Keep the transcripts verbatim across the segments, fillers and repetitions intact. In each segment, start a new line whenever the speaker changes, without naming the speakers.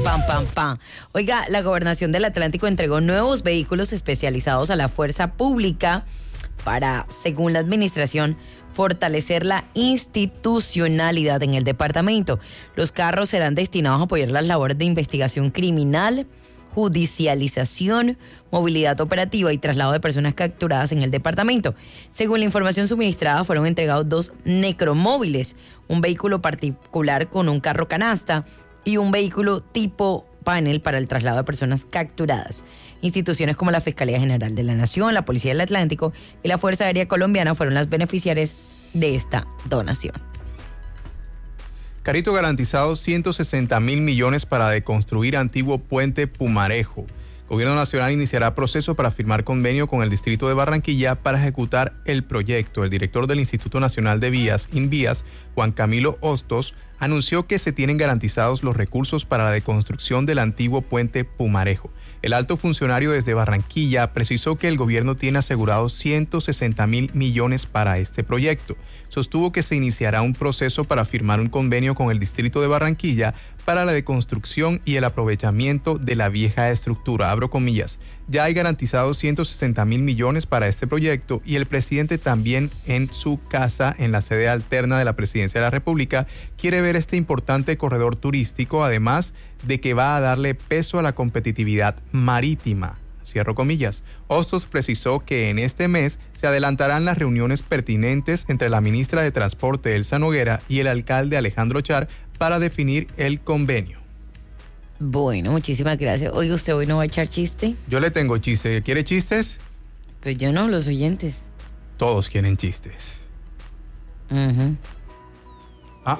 Pam, pam, pam. Oiga, la Gobernación del Atlántico entregó nuevos vehículos especializados a la fuerza pública para, según la administración, fortalecer la institucionalidad en el departamento. Los carros serán destinados a apoyar las labores de investigación criminal, judicialización, movilidad operativa y traslado de personas capturadas en el departamento. Según la información suministrada, fueron entregados dos necromóviles, un vehículo particular con un carro canasta y un vehículo tipo panel para el traslado de personas capturadas. Instituciones como la Fiscalía General de la Nación, la Policía del Atlántico y la Fuerza Aérea Colombiana fueron las beneficiarias de esta donación.
Carito, garantizados ciento sesenta mil millones para deconstruir antiguo puente Pumarejo. Gobierno Nacional iniciará proceso para firmar convenio con el Distrito de Barranquilla para ejecutar el proyecto. El director del Instituto Nacional de Vías, INVÍAS, Juan Camilo Hostos, anunció que se tienen garantizados los recursos para la deconstrucción del antiguo puente Pumarejo. El alto funcionario desde Barranquilla precisó que el gobierno tiene asegurados ciento sesenta mil millones para este proyecto. Sostuvo que se iniciará un proceso para firmar un convenio con el Distrito de Barranquilla para la deconstrucción y el aprovechamiento de la vieja estructura. Abro comillas. Ya hay garantizados ciento sesenta mil millones para este proyecto y el presidente también en su casa, en la sede alterna de la Presidencia de la República, quiere ver este importante corredor turístico, además de que va a darle peso a la competitividad marítima. Cierro comillas. Hostos precisó que en este mes se adelantarán las reuniones pertinentes entre la ministra de Transporte, Elsa Noguera, y el alcalde Alejandro Char para definir el convenio.
Bueno, muchísimas gracias. Oiga, ¿usted hoy no va a echar chiste?
Yo le tengo chiste. ¿Quiere chistes?
Pues yo no, los oyentes.
Todos quieren chistes.
Uh-huh.
Ah.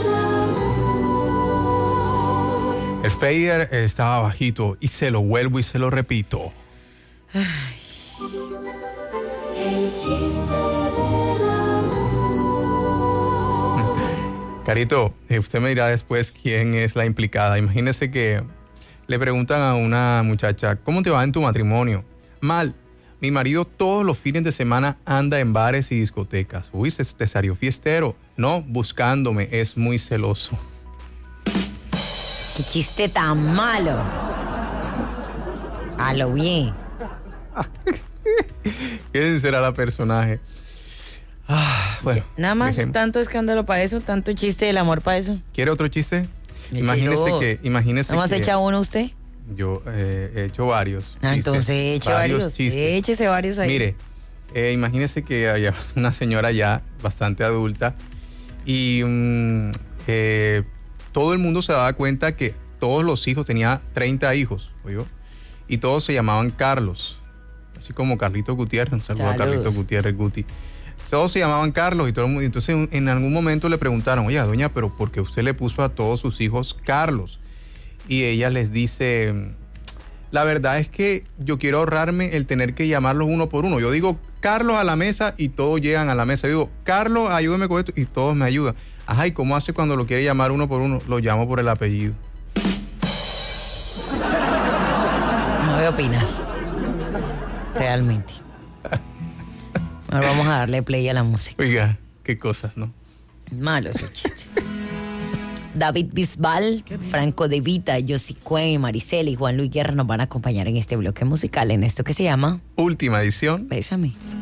El fader estaba bajito y se lo vuelvo y se lo repito.
Ay.
El chiste del amor.
Carito, usted me dirá después quién es la implicada. Imagínese que le preguntan a una muchacha, ¿cómo te va en tu matrimonio? Mal. Mi marido todos los fines de semana anda en bares y discotecas. Uy, se te salió fiestero. No, buscándome, es muy celoso.
¡Qué chiste tan malo! A lo bien.
¿Quién será la personaje? Ah, bueno.
Nada más
dejemos.
tanto escándalo para eso, tanto chiste del amor para eso.
¿Quiere otro chiste?
Eche
Imagínese
dos.
que, imagínese
¿Nada más
que
echa uno usted?
yo eh, he hecho varios.
Ah,
chistes,
entonces eche varios.
chistes.
Échese varios ahí.
Mire, eh, imagínese que hay una señora ya bastante adulta y um, eh, todo el mundo se daba cuenta que todos los hijos, tenía treinta hijos, ¿oyó? Y todos se llamaban Carlos, así como Carlito Gutiérrez. Un saludo a Carlito Gutiérrez Guti. Todos se llamaban Carlos y todo el mundo. Entonces en algún momento le preguntaron, oye, doña, pero ¿por qué usted le puso a todos sus hijos Carlos? Y ella les dice, la verdad es que yo quiero ahorrarme el tener que llamarlos uno por uno. Yo digo Carlos a la mesa y todos llegan a la mesa. Yo digo, Carlos, ayúdeme con esto y todos me ayudan. Ajá, ¿y cómo hace cuando lo quiere llamar uno por uno? Lo llamo por el apellido.
No voy a opinar. Realmente. Ahora vamos a darle play a la música.
Oiga, qué cosas, ¿no?
Malo ese chiste. David Bisbal, Franco De Vita, Josie Cuen, Maricela y Juan Luis Guerra nos van a acompañar en este bloque musical, en esto que se llama
Última edición.
Bésame.